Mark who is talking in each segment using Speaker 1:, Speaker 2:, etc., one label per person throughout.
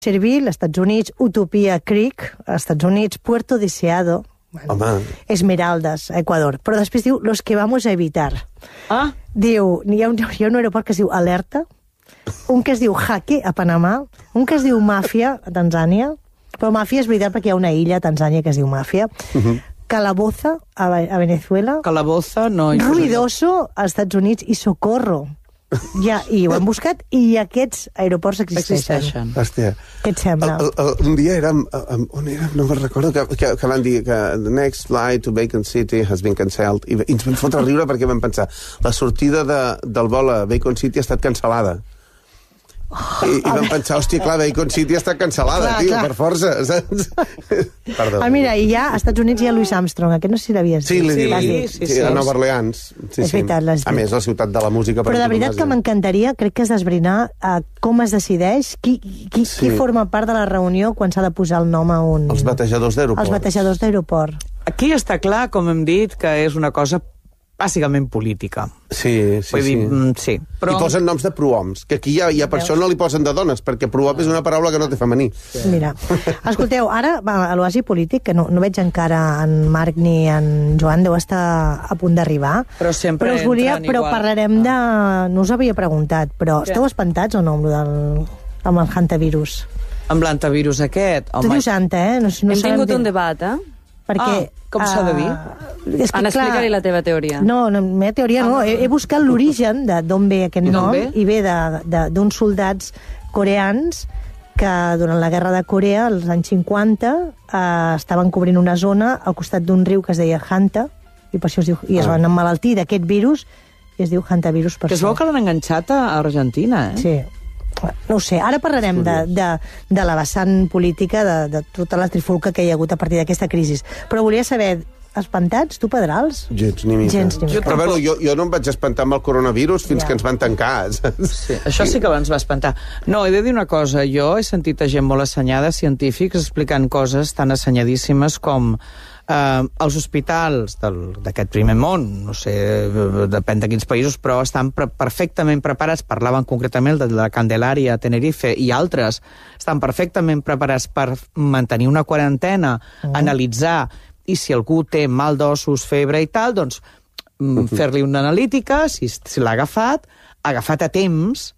Speaker 1: Servil, Estats Units, Utopia Creek, Estats Units, Puerto Deseado, Esmeraldas, Equador. Però després diu, los que vamos a evitar. Diu, hi ha un aeroport que es diu Alerta, un que es diu Jaque, a Panamà, un que es diu Màfia, a Tanzània, però Màfia és veritat perquè hi ha una illa a Tanzània que es diu Màfia, Calaboza, a Venezuela,
Speaker 2: Calaboza, no...
Speaker 1: Ruidoso, als Estats Units, i Socorro. Ja, i ho han buscat, i aquests aeroports existeixen.
Speaker 3: Hòstia.
Speaker 1: Què et sembla?
Speaker 3: Un dia érem... On érem? No me'n recordo, que van dir que the next flight to Bacon City has been cancelled. I ens vam fotre a riure perquè vam pensar la sortida del vol a Bacon City ha estat cancel·lada. I vam pensar, hòstia, clar, Bacon City està cancel·lada, tio, per força, saps? Perdó.
Speaker 1: Mira, i ja als Estats Units hi ha Louis Armstrong, aquest no sé si l'havies dit.
Speaker 3: Sí, a Nova Orleans.
Speaker 1: És veritat, l'has dit.
Speaker 3: A més, la ciutat de la música.
Speaker 1: Però de veritat que m'encantaria, crec que has d'esbrinar com es decideix, qui forma part de la reunió quan s'ha de posar el nom a un...
Speaker 3: Els batejadors d'aeroport.
Speaker 1: Els batejadors d'aeroport.
Speaker 2: Aquí està clar, com hem dit, que és una cosa bàsicament política.
Speaker 3: Sí.
Speaker 2: Però...
Speaker 3: I posen noms de prohoms, que aquí ja per això no li posen de dones, perquè prohom és una paraula que no té femení.
Speaker 1: Mira, escolteu, ara a l'oasi polític, que no veig encara en Marc ni en Joan, deu estar a punt d'arribar.
Speaker 2: Però sempre
Speaker 1: però parlarem de... No us havia preguntat, però esteu espantats o no amb el hantavirus?
Speaker 2: Amb l'hantavirus aquest?
Speaker 1: Tu dius hanta, eh?
Speaker 4: Hem tingut un debat,
Speaker 1: Perquè...
Speaker 2: com s'ha de dir?
Speaker 4: Anna, explica-li la teva teoria.
Speaker 1: No, la meva teoria no. He buscat l'origen d'on ve aquest nom, i ve d'uns soldats coreans que durant la guerra de Corea, als anys 50, estaven cobrint una zona al costat d'un riu que es deia Hanta, i per això es diu, i es van emmalaltir d'aquest virus, i es diu hantavirus per això.
Speaker 2: Que es veu que l'han enganxat a Argentina, eh?
Speaker 1: Sí. No ho sé, ara parlarem de la vessant política, de tota la trifulca que hi ha hagut a partir d'aquesta crisi. Però volia saber, espantats, tu, Pedrals?
Speaker 3: Gens ni mica. Però bueno, jo no em vaig espantar amb el coronavirus fins que ens van tancar, saps?
Speaker 2: Sí, això sí que ens va espantar. No, he de dir una cosa, jo he sentit a gent molt assenyada, científics, explicant coses tan assenyadíssimes com els hospitals d'aquest primer món, no sé, depèn de quins països, però estan perfectament preparats, parlaven concretament de la Candelària a Tenerife i altres, estan perfectament preparats per mantenir una quarantena, analitzar, i si algú té mal d'ossos, febre i tal, doncs fer-li una analítica, si l'ha agafat a temps,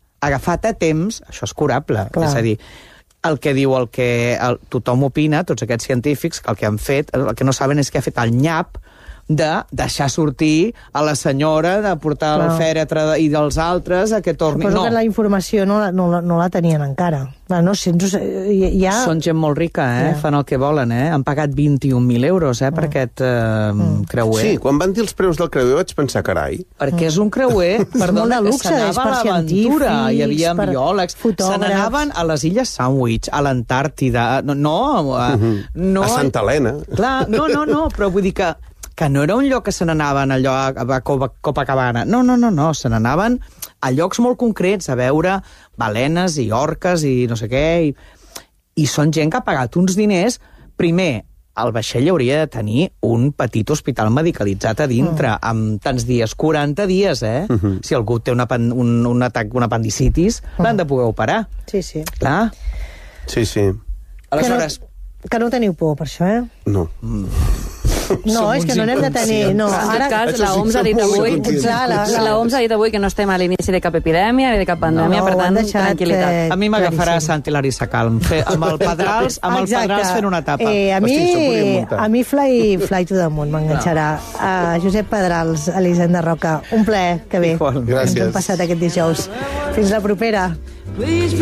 Speaker 2: això és curable. És a dir, el que diu, tothom opina, tots aquests científics, que el que han fet, el que no saben és que ha fet el nyap de deixar sortir a la senyora, de portar el fèretre i dels altres a que torni...
Speaker 1: Suposo que la informació no la tenien encara. No sé, ja...
Speaker 2: Són gent molt rica, fan el que volen, Han pagat 21.000 euros, per aquest creuer.
Speaker 3: Sí, quan van dir els preus del creuer vaig pensar, carai...
Speaker 2: Perquè és un creuer, perdona,
Speaker 1: que s'anava
Speaker 2: a l'aventura, hi havia biòlegs, se n'anaven a les Illes Sandwich, a l'Antàrtida, a
Speaker 3: Santa Helena.
Speaker 2: Clar, no, però vull dir que no era un lloc que se n'anaven allò a Copacabana. No, se n'anaven a llocs molt concrets, a veure balenes i orques i no sé què, i són gent que ha pagat uns diners. Primer, el vaixell hauria de tenir un petit hospital medicalitzat a dintre, amb tants dies, 40 dies, Si algú té un atac, un apendicitis, l'han de poder operar.
Speaker 1: Sí.
Speaker 2: Clar.
Speaker 3: Sí.
Speaker 1: Aleshores... Que no teniu por, per això,
Speaker 3: No.
Speaker 1: No, és que no n'hem de tenir... No.
Speaker 4: En tot cas, l'OMS ha dit avui... L'OMS ha dit avui que no estem a l'inici de cap epidèmia ni de cap pandèmia, per tant, tranquil·litat.
Speaker 2: A mi m'agafarà Sant Hilari Sacalm, amb el Pedrals fent una tapa.
Speaker 1: A mi Fly to the Moon m'enganxarà. Josep Pedrals, Elisenda Roca, un plaer, que bé.
Speaker 3: Gràcies.
Speaker 1: Ens hem passat aquest dijous. Fins la propera.